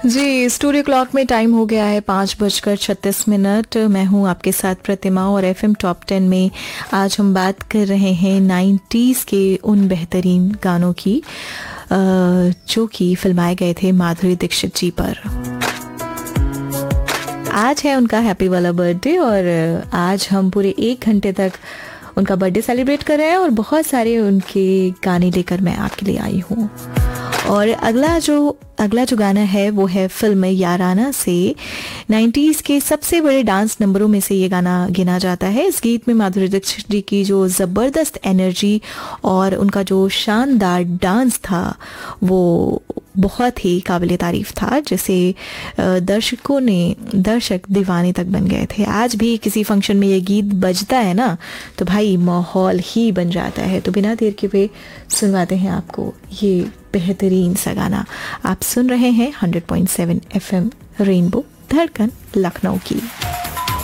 जी, studio clock में time हो गया है 5:36। मैं हूँ आपके साथ प्रतिमा और एफएम टॉप 10 में आज हम बात कर रहे हैं 90s के उन बेहतरीन गानों की जो कि फिल्माए गए थे माधुरी दीक्षित जी पर। आज है उनका हैप्पी वाला बर्थडे और आज हम पूरे 1 घंटे तक उनका बर्थडे सेलिब्रेट कर रहे हैं और बहुत सारे उनके गाने लेकर मैं आपके लिए आई हूँ। और अगला जो गाना है वो है फिल्म याराना से। 90s के सबसे बड़े डांस नंबरों में से ये गाना गिना जाता है। इस गीत में माधुरी दीक्षित जी की जो ज़बरदस्त एनर्जी और उनका जो शानदार डांस था वो बहुत ही काबिले तारीफ था, जिसे दर्शक दीवाने तक बन गए थे। आज भी किसी फंक्शन में ये गीत बजता है ना तो भाई माहौल ही बन जाता है। तो बिना देर के हुए सुनवाते हैं आपको ये बेहतरीन सा गाना। आप सुन रहे हैं 100.7 FM रेनबो धड़कन लखनऊ की।